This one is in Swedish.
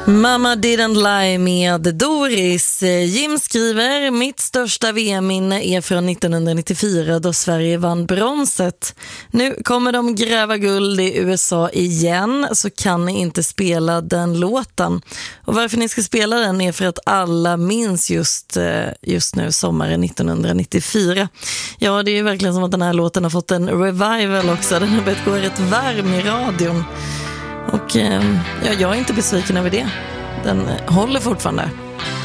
Mamma didn't lie med Doris. Jim skriver: mitt största VM-minne är från 1994 då Sverige vann bronset. Nu kommer de gräva guld i USA igen, så kan ni inte spela den låten. Och varför ni ska spela den är för att alla minns just nu sommaren 1994. Ja, det är ju verkligen som att den här låten har fått en revival också. Den har börjat gå rätt varm i radion. Och jag är inte besviken över det. Den håller fortfarande.